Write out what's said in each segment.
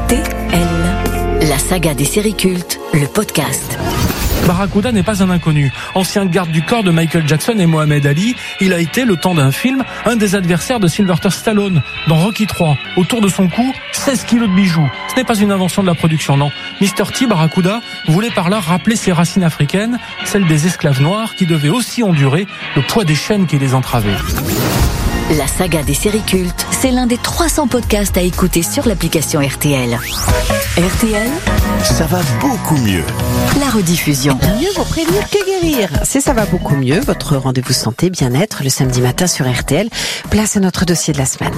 RTL, la saga des séries cultes, le podcast. Barracuda n'est pas un inconnu. Ancien garde du corps de Michael Jackson et Mohamed Ali, il a été, le temps d'un film, un des adversaires de Sylvester Stallone dans Rocky III. Autour de son cou, 16 kilos de bijoux. Ce n'est pas une invention de la production, non. Mr. T, Barracuda, voulait par là rappeler ses racines africaines, celles des esclaves noirs qui devaient aussi endurer le poids des chaînes qui les entravaient. La saga des séries cultes, c'est l'un des 300 podcasts à écouter sur l'application RTL. RTL, ça va beaucoup mieux. La rediffusion. Mieux vaut prévenir que guérir. Ça va beaucoup mieux. Votre rendez-vous santé, bien-être, le samedi matin sur RTL. Place à notre dossier de la semaine.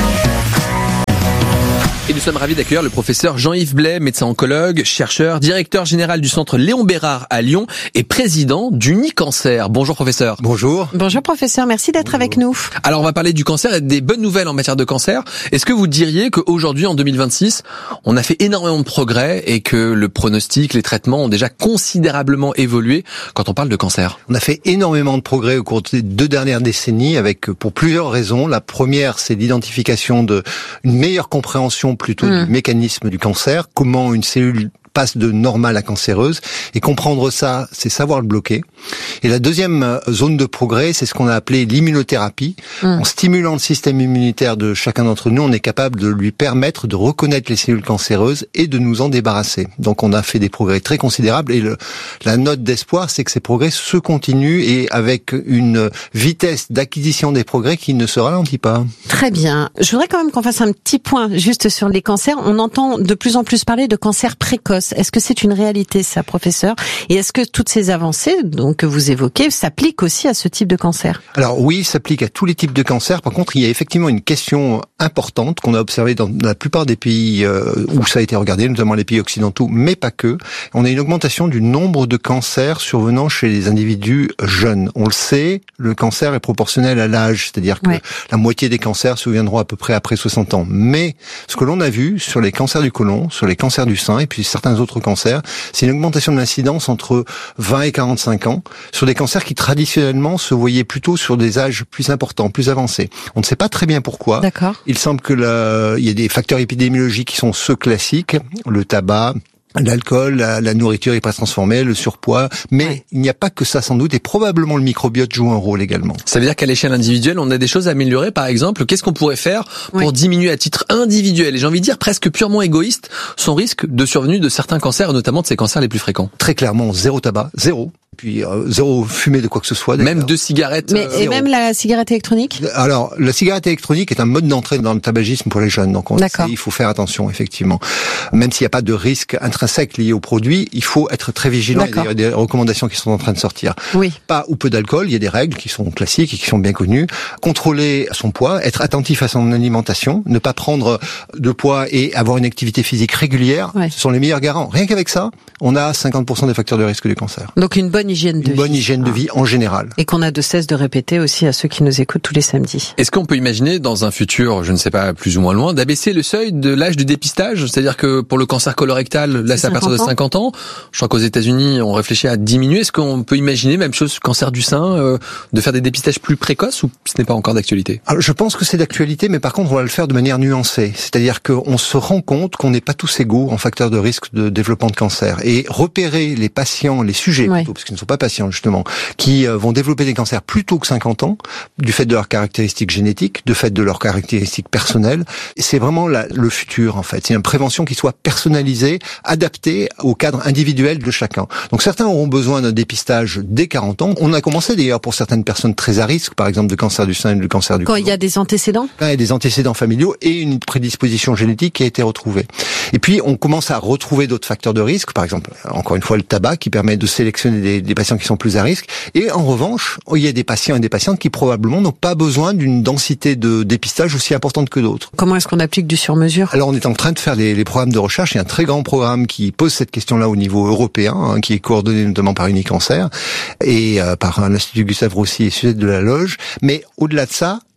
Et nous sommes ravis d'accueillir le professeur Jean-Yves Blais, médecin oncologue, chercheur, directeur général du centre Léon Bérard à Lyon et président d'Unicancer. Bonjour professeur. Bonjour. Bonjour professeur, merci d'être avec nous. Alors on va parler du cancer et des bonnes nouvelles en matière de cancer. Est-ce que vous diriez qu'aujourd'hui, en 2026, on a fait énormément de progrès et que le pronostic, les traitements ont déjà considérablement évolué quand on parle de cancer? On a fait énormément de progrès au cours des 2 dernières décennies avec, pour plusieurs raisons. La première, c'est l'identification d'une meilleure compréhension plutôt du mécanisme du cancer, comment une cellule passe de normale à cancéreuse, et comprendre ça, c'est savoir le bloquer. Et la deuxième zone de progrès, c'est ce qu'on a appelé l'immunothérapie. En stimulant le système immunitaire de chacun d'entre nous, on est capable de lui permettre de reconnaître les cellules cancéreuses et de nous en débarrasser. Donc on a fait des progrès très considérables, et la note d'espoir, c'est que ces progrès se continuent, et avec une vitesse d'acquisition des progrès qui ne se ralentit pas. Très bien. Je voudrais quand même qu'on fasse un petit point juste sur les cancers. On entend de plus en plus parler de cancer précoce. Est-ce que c'est une réalité, ça, professeur? Et est-ce que toutes ces avancées que vous évoquez s'appliquent aussi à ce type de cancer? Alors oui, ça s'applique à tous les types de cancers. Par contre, il y a effectivement une question importante qu'on a observée dans la plupart des pays où ça a été regardé, notamment les pays occidentaux, mais pas que. On a une augmentation du nombre de cancers survenant chez les individus jeunes. On le sait, le cancer est proportionnel à l'âge, c'est-à-dire que la moitié des cancers surviendront à peu près après 60 ans. Mais ce que l'on a vu sur les cancers du côlon, sur les cancers du sein et puis certains autres cancers, c'est une augmentation de l'incidence entre 20 et 45 ans sur des cancers qui traditionnellement se voyaient plutôt sur des âges plus importants, plus avancés. On ne sait pas très bien pourquoi. D'accord. Il semble que il y a des facteurs épidémiologiques qui sont ceux classiques, le tabac, l'alcool, la nourriture hyper transformée, le surpoids, mais il n'y a pas que ça sans doute, et probablement le microbiote joue un rôle également. Ça veut dire qu'à l'échelle individuelle, on a des choses à améliorer. Par exemple, qu'est-ce qu'on pourrait faire pour diminuer à titre individuel, et j'ai envie de dire presque purement égoïste, son risque de survenue de certains cancers, et notamment de ces cancers les plus fréquents? Très clairement, zéro tabac, zéro. Puis zéro fumée de quoi que ce soit. Même 2 cigarettes. Et même la cigarette électronique? Alors, la cigarette électronique est un mode d'entrée dans le tabagisme pour les jeunes. Donc, il faut faire attention, effectivement. Même s'il n'y a pas de risque intrinsèque lié au produit, il faut être très vigilant. Il y a des recommandations qui sont en train de sortir. Oui. Pas ou peu d'alcool. Il y a des règles qui sont classiques et qui sont bien connues. Contrôler son poids, être attentif à son alimentation, ne pas prendre de poids et avoir une activité physique régulière. Ce sont les meilleurs garants. Rien qu'avec ça, on a 50% des facteurs de risque du cancer. Donc une bonne hygiène de vie. Une bonne hygiène de vie en général. Et qu'on a de cesse de répéter aussi à ceux qui nous écoutent tous les samedis. Est-ce qu'on peut imaginer, dans un futur, je ne sais pas, plus ou moins loin, d'abaisser le seuil de l'âge du dépistage? C'est-à-dire que pour le cancer colorectal, là c'est à partir de 50 ans. Je crois qu'aux États-Unis, on réfléchit à diminuer. Est-ce qu'on peut imaginer, même chose, cancer du sein, de faire des dépistages plus précoces, ou ce n'est pas encore d'actualité? Alors, je pense que c'est d'actualité, mais par contre, on va le faire de manière nuancée. C'est-à-dire qu'on se rend compte qu'on n'est pas tous égaux en facteurs de risque de développement de cancer. Et repérer les patients, les sujets plutôt, parce qu'ils ne sont pas patients justement, qui vont développer des cancers plus tôt que 50 ans, du fait de leurs caractéristiques génétiques, du fait de leurs caractéristiques personnelles. C'est vraiment le futur, en fait. C'est une prévention qui soit personnalisée, adaptée au cadre individuel de chacun. Donc certains auront besoin d'un dépistage dès 40 ans. On a commencé d'ailleurs pour certaines personnes très à risque, par exemple de cancer du sein et de cancer du côlon. Quand il y a des antécédents? Quand il y a des antécédents familiaux et une prédisposition génétique qui a été retrouvée. Et puis on commence à retrouver d'autres facteurs de risque, par exemple, encore une fois, le tabac qui permet de sélectionner des patients qui sont plus à risque. Et en revanche, il y a des patients et des patientes qui probablement n'ont pas besoin d'une densité de dépistage aussi importante que d'autres. Comment est-ce qu'on applique du sur-mesure? Alors on est en train de faire les programmes de recherche. Il y a un très grand programme qui pose cette question-là au niveau européen, qui est coordonné notamment par Unicancer et par l'Institut Gustave Roussy et Suzette de la Loge. Mais au-delà de ça,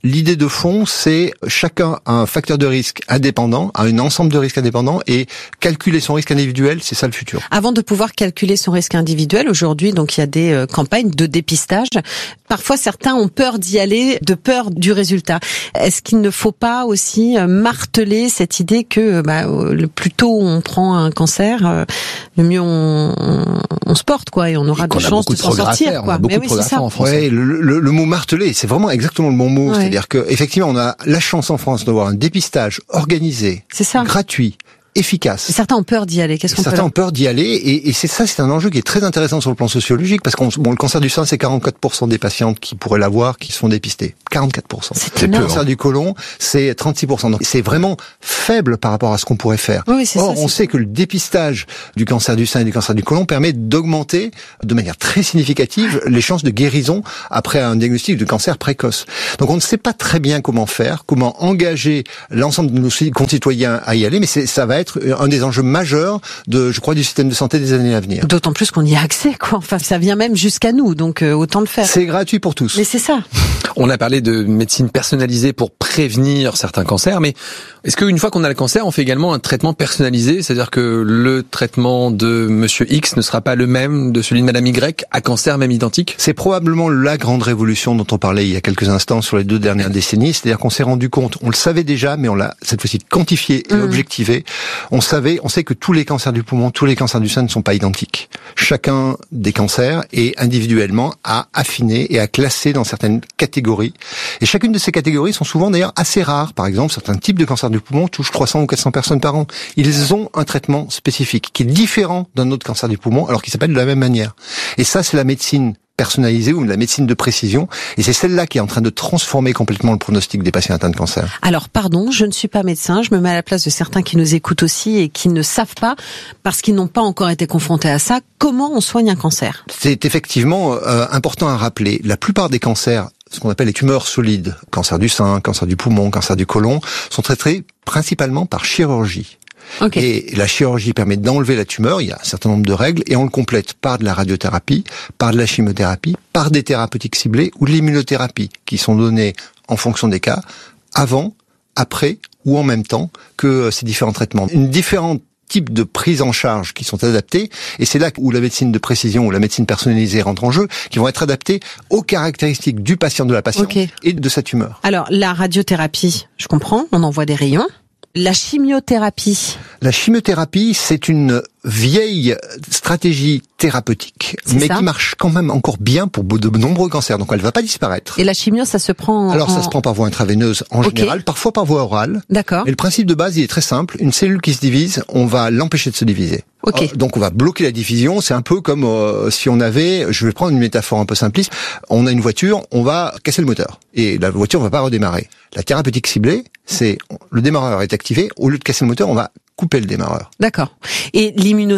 L'idée de fond, c'est chacun a un facteur de risque indépendant, a un ensemble de risques indépendants, et calculer son risque individuel, c'est ça le futur. Avant de pouvoir calculer son risque individuel, aujourd'hui, donc il y a des campagnes de dépistage. Parfois, certains ont peur d'y aller, de peur du résultat. Est-ce qu'il ne faut pas aussi marteler cette idée que le plus tôt on prend un cancer, le mieux on se porte, quoi, et on aura de chances de s'en sortir, quoi. Mais oui, c'est ça. En France. Ouais, le mot marteler, c'est vraiment exactement le bon mot. Ouais. C'est-à-dire que effectivement, on a la chance en France d'avoir un dépistage organisé, gratuit, efficace. Et certains ont peur d'y aller. Certains ont peur d'y aller, et c'est un enjeu qui est très intéressant sur le plan sociologique, parce le cancer du sein, c'est 44% des patientes qui pourraient l'avoir qui se font dépister. 44%. C'est le cancer du côlon, c'est 36%. Donc c'est vraiment faible par rapport à ce qu'on pourrait faire. Oui, on sait que le dépistage du cancer du sein et du cancer du côlon permet d'augmenter de manière très significative les chances de guérison après un diagnostic de cancer précoce. Donc on ne sait pas très bien comment faire, comment engager l'ensemble de nos concitoyens à y aller, mais ça va être un des enjeux majeurs du système de santé des années à venir. D'autant plus qu'on y a accès, quoi. Enfin, ça vient même jusqu'à nous, donc autant le faire. C'est gratuit pour tous. Mais c'est ça. On a parlé de médecine personnalisée pour prévenir certains cancers, mais est-ce qu'une fois qu'on a le cancer, on fait également un traitement personnalisé, c'est-à-dire que le traitement de Monsieur X ne sera pas le même de celui de Madame Y à cancer même identique? C'est probablement la grande révolution dont on parlait il y a quelques instants sur les 2 dernières décennies, c'est-à-dire qu'on s'est rendu compte, on le savait déjà, mais on l'a cette fois-ci quantifié et objectivé. On sait que tous les cancers du poumon, tous les cancers du sein ne sont pas identiques. Chacun des cancers est individuellement à affiner et à classer dans certaines catégories. Et chacune de ces catégories sont souvent d'ailleurs assez rares. Par exemple, certains types de cancers du poumon touchent 300 ou 400 personnes par an. Ils ont un traitement spécifique qui est différent d'un autre cancer du poumon, alors qu'il s'appelle de la même manière. Et ça, c'est la médecine personnalisée ou la médecine de précision, et c'est celle-là qui est en train de transformer complètement le pronostic des patients atteints de cancer. Alors pardon, je ne suis pas médecin, je me mets à la place de certains qui nous écoutent aussi et qui ne savent pas, parce qu'ils n'ont pas encore été confrontés à ça, comment on soigne un cancer. C'est effectivement important à rappeler. La plupart des cancers, ce qu'on appelle les tumeurs solides, cancer du sein, cancer du poumon, cancer du côlon, sont traités principalement par chirurgie. Okay. Et la chirurgie permet d'enlever la tumeur, il y a un certain nombre de règles, et on le complète par de la radiothérapie, par de la chimiothérapie, par des thérapeutiques ciblées ou de l'immunothérapie, qui sont données en fonction des cas, avant, après ou en même temps que ces différents traitements. Une différente types de prise en charge qui sont adaptés, et c'est là où la médecine de précision ou la médecine personnalisée rentre en jeu, qui vont être adaptés aux caractéristiques du patient, de la patiente et de sa tumeur. Alors, la radiothérapie, je comprends, on envoie des rayons. La chimiothérapie. La chimiothérapie, c'est une vieille stratégie thérapeutique, mais qui marche quand même encore bien pour de nombreux cancers. Donc elle va pas disparaître. Et la chimio, ça se prend ça se prend par voie intraveineuse en général, parfois par voie orale. D'accord. Mais le principe de base, il est très simple. Une cellule qui se divise, on va l'empêcher de se diviser. Donc on va bloquer la division. C'est un peu comme si on avait, je vais prendre une métaphore un peu simpliste, on a une voiture, on va casser le moteur. Et la voiture va pas redémarrer. La thérapeutique ciblée, c'est le démarreur est activé, au lieu de casser le moteur, on va couper le démarreur. D'accord. Et l'immunothérapie ?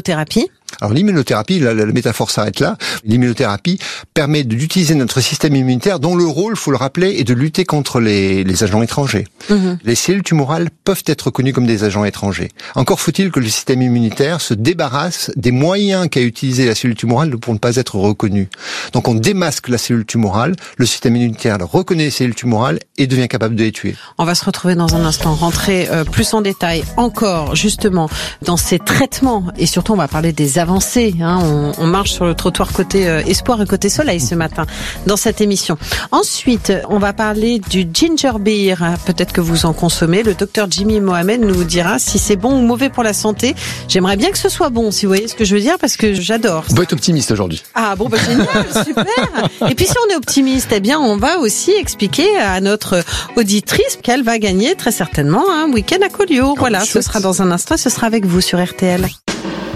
Alors l'immunothérapie, la métaphore s'arrête là. L'immunothérapie permet d'utiliser notre système immunitaire dont le rôle, faut le rappeler, est de lutter contre les agents étrangers. Les cellules tumorales peuvent être reconnues comme des agents étrangers. Encore faut-il que le système immunitaire se débarrasse des moyens qu'a utilisé la cellule tumorale pour ne pas être reconnue. Donc on démasque la cellule tumorale, le système immunitaire reconnaît les cellules tumorales et devient capable de les tuer. On va se retrouver dans un instant, rentrer plus en détail encore justement dans ces traitements, et surtout on va parler des avancées. On marche sur le trottoir côté espoir et côté soleil ce matin dans cette émission. Ensuite, on va parler du ginger beer. Peut-être que vous en consommez. Le docteur Jimmy Mohamed nous dira si c'est bon ou mauvais pour la santé. J'aimerais bien que ce soit bon, si vous voyez ce que je veux dire, parce que j'adore. On va être optimiste aujourd'hui. Ah bon, génial, super. Et puis si on est optimiste, eh bien on va aussi expliquer à notre auditrice qu'elle va gagner très certainement un week-end à Collioure. Voilà, ce sera dans un instant, ce sera avec vous sur RTL.